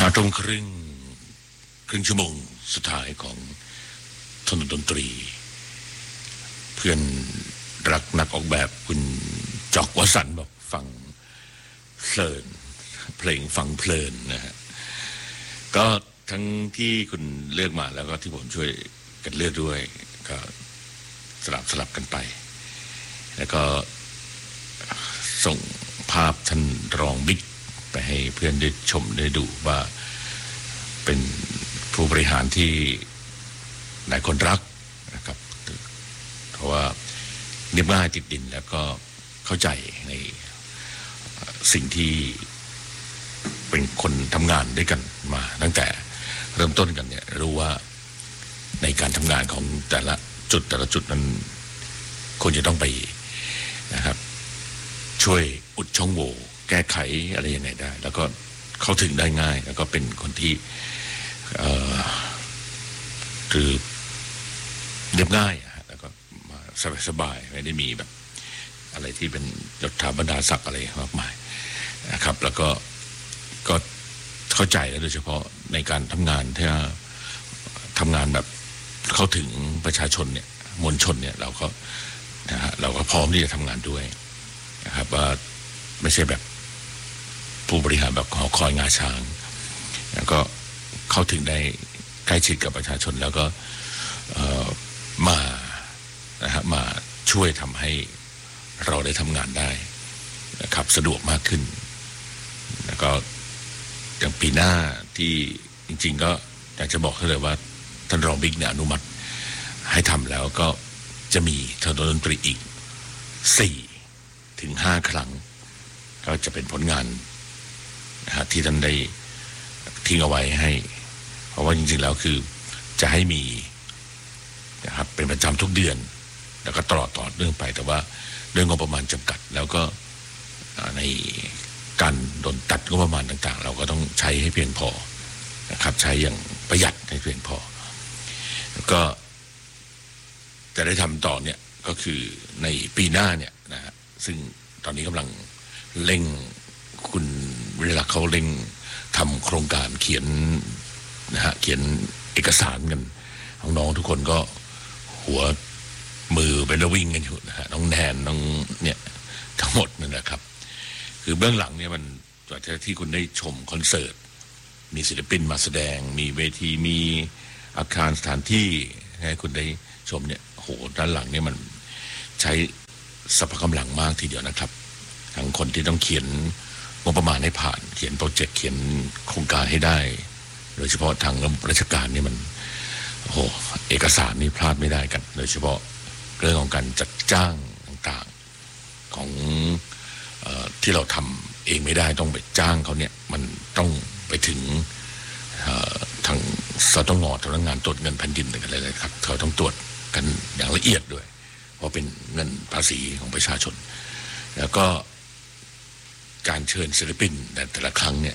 5 ทุ่มครึ่งชั่วโมงสุดท้ายของถนนดนตรีเพื่อนรักนักออกแบบคุณจอกวสันต์บอกฟังเพลินเพลงฟังเพลินนะฮะก็ทั้งที่คุณเลือกมาแล้วก็ที่ผมช่วยกันเลือกด้วยก็สลับกันไปแล้วก็ส่งภาพท่านรองบิ๊กไปให้เพื่อนได้ชมได้ดูว่าเป็นผู้บริหารที่หลายคนรักนะครับเพราะว่าเรียบง่ายติดดินแล้วก็เข้าใจในสิ่งที่เป็นคนทำงานด้วยกันมาตั้งแต่เริ่มต้นกันเนี่ยรู้ว่าในการทำงานของแต่ละจุดนั้นควรจะต้องไปนะครับช่วยอุดช่องโหว่แก้ไขอะไรยังไงได้แล้วก็เข้าถึงได้ง่ายแล้วก็เป็นคนที่คือเรียบง่ายแล้วก็สบายไม่ได้มีแบบอะไรที่เป็นยศถาบรรดาศักดิ์อะไรมากมายนะครับแล้วก็เข้าใจแล้วโดยเฉพาะในการทำงานที่ทำงานแบบเข้าถึงประชาชนเนี่ยมวลชนเนี่ยเราก็พร้อมที่จะทำงานด้วยนะครับว่าไม่ใช่แบบผู้บริหารแบบหอคอยงาช้างแล้วก็เข้าถึงได้ใกล้ชิดกับประชาชนแล้วก็มาช่วยทำให้เราได้ทำงานได้นะครับสะดวกมากขึ้นแล้วก็อย่างปีหน้าที่จริงๆก็อยากจะบอกให้เลยว่าท่านรองบิ๊กเนี่ยอนุมัติให้ทำแล้วก็จะมีถนนดนตรีอีก4-5 ครั้งก็จะเป็นผลงานนะฮะที่ท่านได้ทิ้งเอาไว้ให้เพราะว่าจริงๆแล้วคือจะให้มีนะครับเป็นประจำทุกเดือนแล้วก็ตลอดต่อเนื่องไปแต่ว่าด้วยงบประมาณจำกัดแล้วก็ในการโดนตัดงบประมาณต่างๆเราก็ต้องใช้ให้เพียงพอนะครับใช้อย่างประหยัดให้เพียงพอแล้วก็จะได้ทำต่อเนี่ยก็คือในปีหน้าเนี่ยนะฮะซึ่งตอนนี้กำลังเร่งคุณวิริลักษณ์เขาเร่งทำโครงการเขียนนะฮะเขียนเอกสารกันน้องๆทุกคนก็หัวมือเป็นระวิ่งกันอยู่นะฮะน้องแนนน้องเนี่ยทั้งหมดนั่นแหละครับคือเบื้องหลังเนี่ยมันจากที่คุณได้ชมคอนเสิร์ตมีศิลปินมาแสดงมีเวทีมีอาคารสถานที่ให้คุณได้ชมเนี่ยโหด้านหลังเนี่ยมันใช้สรรพกำลังมากทีเดียวนะครับทั้งคนที่ต้องเขียนงบประมาณให้ผ่านเขียนโปรเจกต์เขียนโครงการให้ได้โดยเฉพาะทางราชการนี่มันโอ้โหเอกสารนี่พลาดไม่ได้กันโดยเฉพาะเรื่องของการจัดจ้างต่างๆของที่เราทำเองไม่ได้ต้องไปจ้างเขาเนี่ยมันต้องไปถึงทางสตง.สำนักงานตรวจเงินแผ่นดินอะไรเลยครับเขาต้องตรวจกันอย่างละเอียดด้วยเพราะเป็นเงินภาษีของประชาชนแล้วก็การเชิญศิลปินแต่ละครั้งเนี่ย